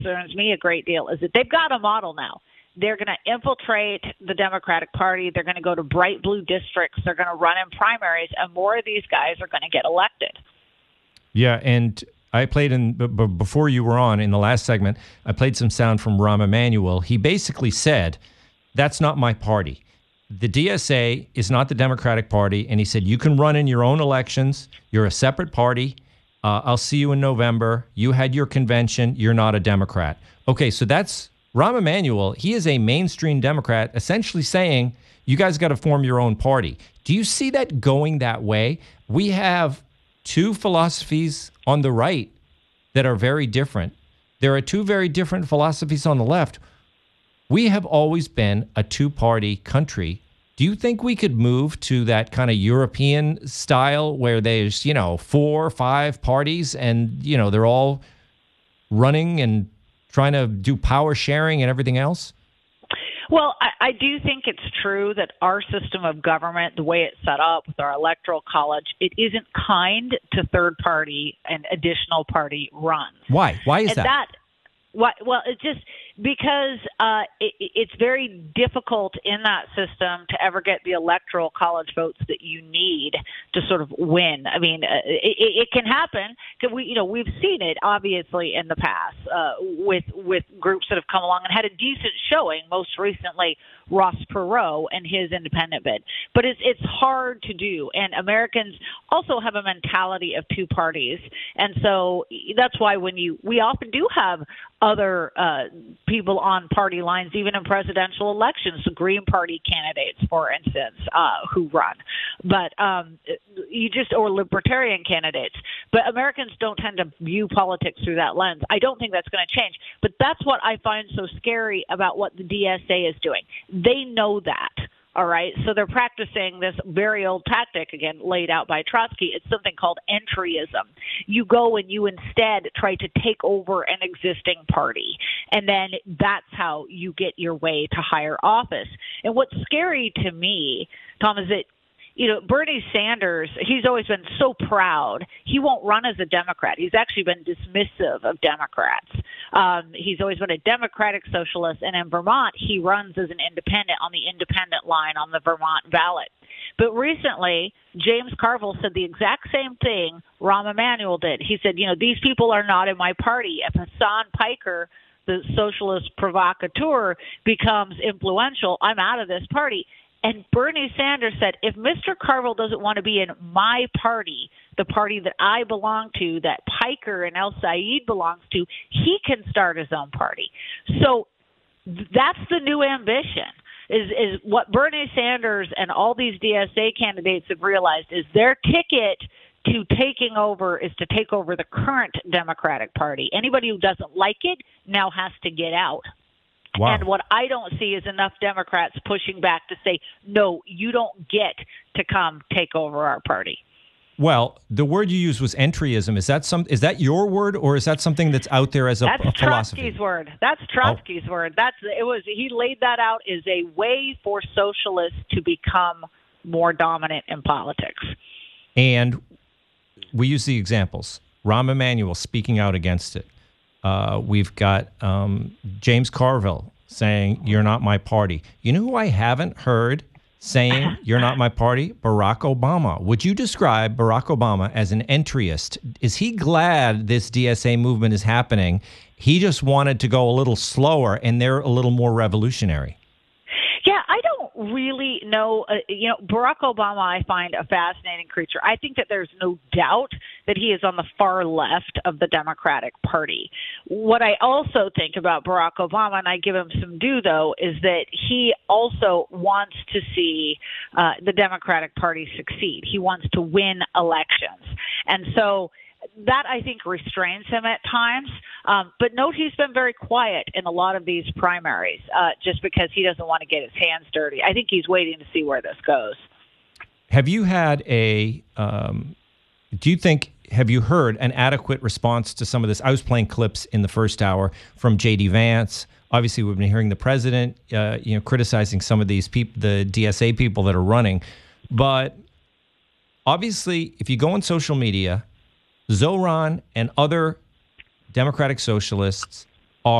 concerns me a great deal is that they've got a model now. They're going to infiltrate the Democratic Party. They're going to go to bright blue districts. They're going to run in primaries, and more of these guys are going to get elected. Yeah, and I played before you were on in the last segment, I played some sound from Rahm Emanuel. He basically said, that's not my party. The DSA is not the Democratic Party, and he said, you can run in your own elections. You're a separate party. I'll see you in November. You had your convention. You're not a Democrat. Okay, so that's Rahm Emanuel. He is a mainstream Democrat, essentially saying, you guys got to form your own party. Do you see that going that way? We have two philosophies on the right that are very different. There are two very different philosophies on the left. We have always been a two-party country. Do you think we could move to that kind of European style where there's, 4 or 5 parties and, they're all running and trying to do power sharing and everything else? Well, I do think it's true that our system of government, the way it's set up with our electoral college, it isn't kind to third party and additional party runs. Why? Why is that? Well, it's just because it's very difficult in that system to ever get the electoral college votes that you need to sort of win. I mean, it can happen. We've seen it obviously in the past with groups that have come along and had a decent showing. Most recently, Ross Perot and his independent bid. But it's hard to do, and Americans also have a mentality of two parties, and so that's why we often do have other people on party lines, even in presidential elections, the Green Party candidates, for instance, who run, but or libertarian candidates. But Americans don't tend to view politics through that lens. I don't think that's going to change. But that's what I find so scary about what the DSA is doing. They know that. All right. So they're practicing this very old tactic, again, laid out by Trotsky. It's something called entryism. You go and you instead try to take over an existing party. And then that's how you get your way to higher office. And what's scary to me, Tom, is that Bernie Sanders, he's always been so proud. He won't run as a Democrat. He's actually been dismissive of Democrats. He's always been a Democratic socialist. And in Vermont, he runs as an independent on the independent line on the Vermont ballot. But recently, James Carville said the exact same thing Rahm Emanuel did. He said, these people are not in my party. If Hassan Piker, the socialist provocateur, becomes influential, I'm out of this party. And Bernie Sanders said, if Mr. Carville doesn't want to be in my party, the party that I belong to, that Piker and El Said belongs to, he can start his own party. So that's the new ambition, is what Bernie Sanders and all these DSA candidates have realized is their ticket to taking over is to take over the current Democratic Party. Anybody who doesn't like it now has to get out. Wow. And what I don't see is enough Democrats pushing back to say, no, you don't get to come take over our party. Well, the word you used was entryism. Is that your word, or is that something that's out there as a philosophy? That's Trotsky's word. That's Trotsky's word. He laid that out as a way for socialists to become more dominant in politics. And we use the examples. Rahm Emanuel speaking out against it. We've got James Carville saying, you're not my party. You know who I haven't heard saying, you're not my party? Barack Obama. Would you describe Barack Obama as an entryist? Is he glad this DSA movement is happening? He just wanted to go a little slower, and they're a little more revolutionary. Yeah, I don't really know. Barack Obama, I find a fascinating creature. I think that there's no doubt that he is on the far left of the Democratic Party. What I also think about Barack Obama, and I give him some due, though, is that he also wants to see the Democratic Party succeed. He wants to win elections. And so that, I think, restrains him at times. But note he's been very quiet in a lot of these primaries just because he doesn't want to get his hands dirty. I think he's waiting to see where this goes. Have you had have you heard an adequate response to some of this? I was playing clips in the first hour from J.D. Vance. Obviously, we've been hearing the president, criticizing some of these people, the DSA people that are running. But obviously, if you go on social media, Zoran and other Democratic socialists